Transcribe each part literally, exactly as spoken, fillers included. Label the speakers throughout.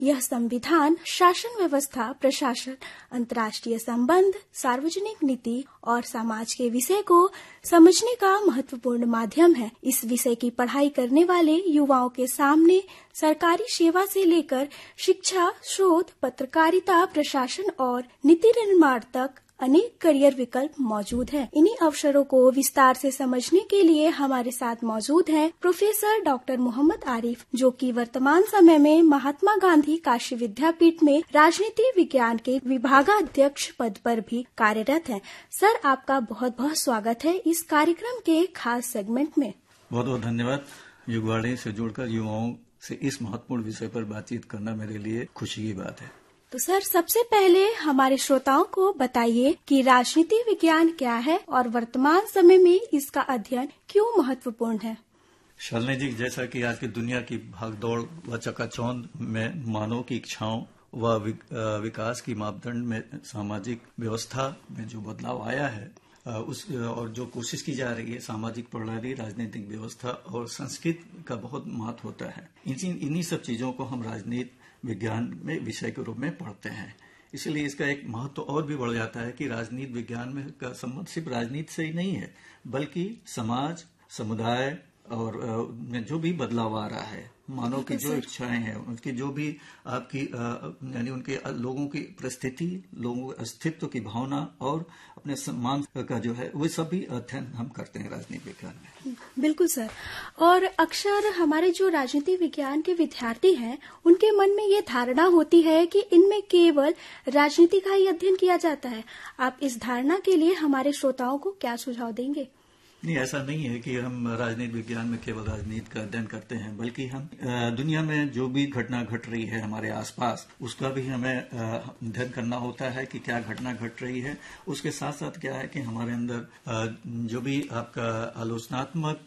Speaker 1: यह संविधान शासन व्यवस्था, प्रशासन, अंतर्राष्ट्रीय संबंध, सार्वजनिक नीति और समाज के विषय को समझने का महत्वपूर्ण माध्यम है। इस विषय की पढ़ाई करने वाले युवाओं के सामने सरकारी सेवा से लेकर शिक्षा, शोध, पत्रकारिता, प्रशासन और नीति निर्माण तक अनेक करियर विकल्प मौजूद हैं। इन्हीं अवसरों को विस्तार से समझने के लिए हमारे साथ मौजूद हैं प्रोफेसर डॉक्टर मोहम्मद आरिफ, जो कि वर्तमान समय में महात्मा गांधी काशी विद्यापीठ में राजनीति विज्ञान के विभागाध्यक्ष पद पर भी कार्यरत हैं। सर, आपका बहुत बहुत स्वागत है इस कार्यक्रम के खास सेगमेंट में।
Speaker 2: बहुत बहुत धन्यवाद। युगवाणी से जुड़कर युवाओं से इस महत्वपूर्ण विषय पर बातचीत करना मेरे लिए खुशी की बात है।
Speaker 1: तो सर, सबसे पहले हमारे श्रोताओं को बताइए कि राजनीति विज्ञान क्या है और वर्तमान समय में इसका अध्ययन क्यों महत्वपूर्ण है।
Speaker 2: शालिनी जी, जैसा कि आज की दुनिया की भागदौड़ व चकाचौंध में मानव की इच्छाओं व विकास की मापदंड में सामाजिक व्यवस्था में जो बदलाव आया है उस और जो कोशिश की जा रही है, सामाजिक प्रणाली, राजनीतिक व्यवस्था और संस्कृति का बहुत महत्व होता है। इन्हीं सब चीजों को हम राजनीति विज्ञान में विषय के रूप में पढ़ते हैं। इसलिए इसका एक महत्व और भी बढ़ जाता है कि राजनीति विज्ञान में का संबंध सिर्फ राजनीति से ही नहीं है, बल्कि समाज, समुदाय और में जो भी बदलाव आ रहा है, मानव की जो इच्छाएं हैं, उनकी जो भी आपकी यानी उनके लोगों की परिस्थिति, लोगों के अस्तित्व की भावना और अपने सम्मान का जो है वो सब भी अध्ययन हम करते हैं राजनीति विज्ञान में।
Speaker 1: बिल्कुल सर। और अक्सर हमारे जो राजनीति विज्ञान के विद्यार्थी हैं, उनके मन में ये धारणा होती है कि इनमें केवल राजनीति का ही अध्ययन किया जाता है। आप इस धारणा के लिए हमारे श्रोताओं को क्या सुझाव देंगे?
Speaker 2: नहीं, ऐसा नहीं है कि हम राजनीति विज्ञान में केवल राजनीति का अध्ययन करते हैं, बल्कि हम दुनिया में जो भी घटना घट रही है हमारे आसपास, उसका भी हमें अध्ययन करना होता है कि क्या घटना घट रही है। उसके साथ साथ क्या है कि हमारे अंदर जो भी आपका आलोचनात्मक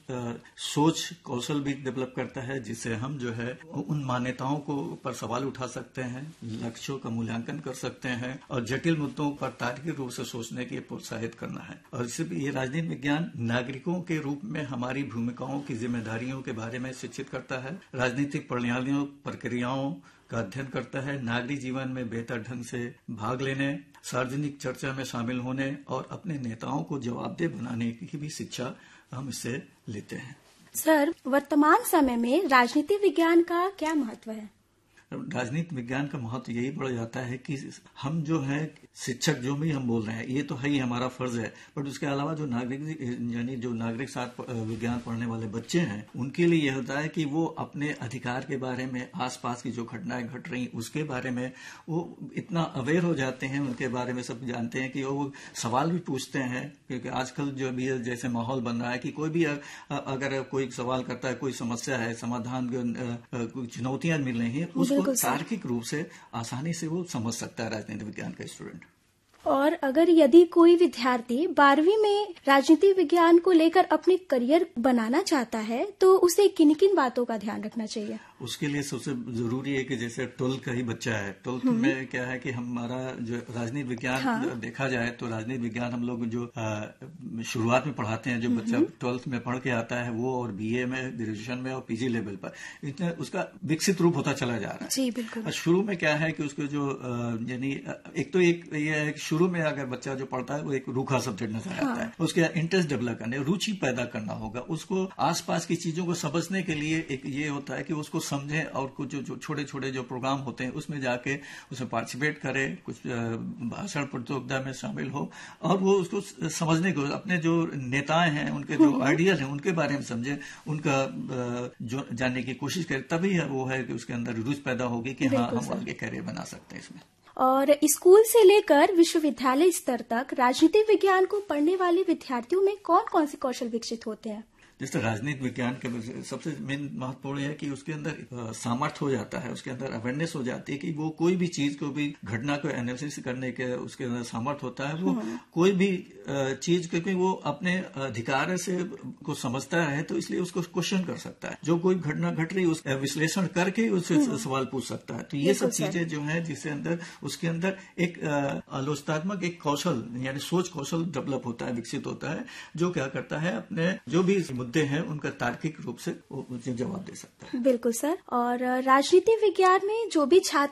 Speaker 2: सोच कौशल भी डेवलप करता है, जिससे हम जो है उन मान्यताओं को पर सवाल उठा सकते हैं, लक्ष्यों का मूल्यांकन कर सकते हैं और जटिल मुद्दों पर तार्किक रूप से सोचने के प्रोत्साहित करना है। और इससे ये राजनीति विज्ञान नागरिकों के रूप में हमारी भूमिकाओं की जिम्मेदारियों के बारे में शिक्षित करता है, राजनीतिक प्रणालियों, प्रक्रियाओं का अध्ययन करता है, नागरिक जीवन में बेहतर ढंग से भाग लेने, सार्वजनिक चर्चा में शामिल होने और अपने नेताओं को जवाबदेह बनाने की भी शिक्षा हम इससे लेते हैं।
Speaker 1: सर, वर्तमान समय में राजनीति विज्ञान का क्या महत्व है?
Speaker 2: राजनीति विज्ञान का महत्व यही बढ़ जाता है कि हम जो है शिक्षक जो भी हम बोल रहे हैं, ये तो है ही हमारा फर्ज है, बट उसके अलावा जो नागरिक यानी जो नागरिक शास्त्र विज्ञान पढ़ने वाले बच्चे हैं, उनके लिए यह होता है कि वो अपने अधिकार के बारे में, आसपास की जो घटनाएं घट रही उसके बारे में वो इतना अवेयर हो जाते हैं, उनके बारे में सब जानते हैं कि वो सवाल भी पूछते हैं। क्योंकि आजकल जो भी जैसे माहौल बन रहा है कि कोई भी अगर कोई सवाल करता है, कोई समस्या है, समाधान चुनौतियां मिल रही है, उसको तार्किक रूप से आसानी से वो समझ सकता है राजनीति विज्ञान का स्टूडेंट।
Speaker 1: और अगर यदि कोई विद्यार्थी बारहवीं में राजनीति विज्ञान को लेकर अपने करियर बनाना चाहता है, तो उसे किन किन बातों का ध्यान रखना चाहिए?
Speaker 2: उसके लिए सबसे जरूरी है कि जैसे ट्वेल्थ का ही बच्चा है, ट्वेल्थ में क्या है कि हमारा जो राजनीति विज्ञान हाँ। देखा जाए तो राजनीति विज्ञान हम लोग जो शुरुआत में पढ़ाते हैं, जो बच्चा ट्वेल्थ में पढ़ के आता है वो, और बीए में, ग्रेजुएशन में और पीजी लेवल पर, इतना उसका विकसित रूप होता चला जा रहा है।
Speaker 1: जी बिल्कुल।
Speaker 2: शुरू में क्या है कि उसको जो यानी एक तो एक ये है शुरू में अगर बच्चा जो पढ़ता है वो एक रूखा सब्जेक्ट नजर आता हाँ। है, उसके इंटरेस्ट डेवलप करने, रुचि पैदा करना होगा, उसको आसपास की चीजों को समझने के लिए एक ये होता है कि उसको समझे और कुछ जो छोटे छोटे जो प्रोग्राम होते हैं उसमें जाके उसमें पार्टिसिपेट करे, कुछ भाषण प्रतियोगिता में शामिल हो और वो उसको समझने को, अपने जो नेताएं हैं उनके जो आइडियल हैं उनके बारे में समझे, उनका जो जानने की कोशिश करे, तभी वो है कि उसके अंदर रुचि पैदा होगी कि हाँ हम आगे कैरियर बना सकते हैं इसमें।
Speaker 1: और स्कूल से लेकर विश्वविद्यालय स्तर तक राजनीति विज्ञान को पढ़ने वाले विद्यार्थियों में कौन कौन से कौशल विकसित होते हैं?
Speaker 2: जैसे राजनीति विज्ञान के सबसे मेन महत्वपूर्ण है कि उसके अंदर सामर्थ्य हो जाता है, उसके अंदर अवेयरनेस हो जाती है कि वो कोई भी चीज को भी, घटना को एनालिसिस करने के उसके अंदर सामर्थ्य होता है, वो कोई भी चीज, क्योंकि वो अपने अधिकार से को समझता है तो इसलिए उसको क्वेश्चन कर सकता है, जो कोई घटना घट रही है विश्लेषण करके उससे सवाल पूछ सकता है। तो ये सब चीजें जो है जिससे अंदर उसके अंदर एक आलोचनात्मक एक कौशल यानी सोच कौशल डेवलप होता है, विकसित होता है, जो क्या करता है अपने जो भी मुद्दे हैं उनका तार्किक रूप से वो मुझे जवाब दे सकता है।
Speaker 1: बिल्कुल सर। और राजनीति विज्ञान में जो भी छात्र